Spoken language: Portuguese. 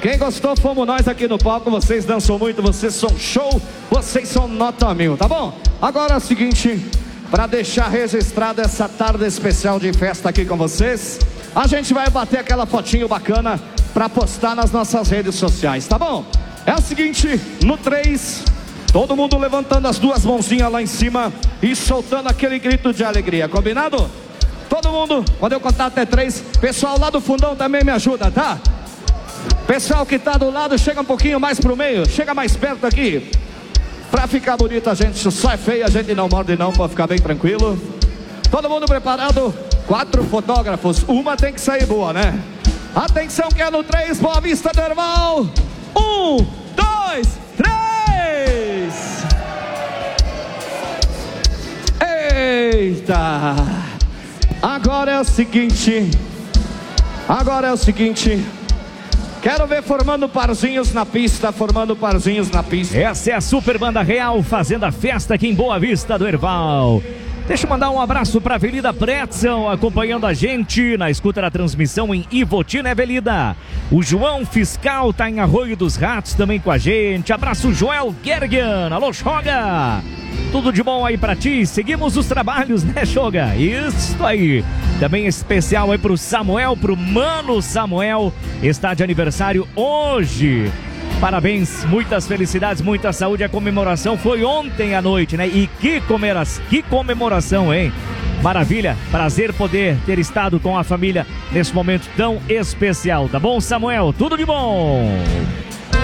Quem gostou fomos nós aqui no palco. Vocês dançam muito, vocês são show, vocês são nota 1000, tá bom? Agora é o seguinte, para deixar registrada essa tarde especial de festa aqui com vocês, a gente vai bater aquela fotinho bacana para postar nas nossas redes sociais, tá bom? É o seguinte, no 3, todo mundo levantando as duas mãozinhas lá em cima e soltando aquele grito de alegria, combinado? Todo mundo, quando eu contar até 3, pessoal lá do fundão também me ajuda, tá? Pessoal que tá do lado, chega um pouquinho mais pro meio, chega mais perto aqui. Pra ficar bonito, a gente só é feio, a gente não morde não, pode ficar bem tranquilo. Todo mundo preparado? 4 fotógrafos, uma tem que sair boa, né? Atenção que é no 3, Boa Vista do Herval. 1, 2, 3. Eita! Agora é o seguinte, quero ver formando parzinhos na pista, Essa é a Super Banda Real fazendo a festa aqui em Boa Vista do Herval. Deixa eu mandar um abraço para a Avenida Pretzel, acompanhando a gente na escuta da transmissão em Ivoti, né, Avenida? O João Fiscal tá em Arroio dos Ratos também com a gente. Abraço, Joel Gergen. Alô, Xoga. Tudo de bom aí pra ti, seguimos os trabalhos, né, Xoga? Isso aí. Também especial aí pro Samuel, pro Mano Samuel, está de aniversário hoje. Parabéns, muitas felicidades, muita saúde. A comemoração foi ontem à noite, né? E que comemoração, hein? Maravilha, prazer poder ter estado com a família nesse momento tão especial, tá bom, Samuel? Tudo de bom!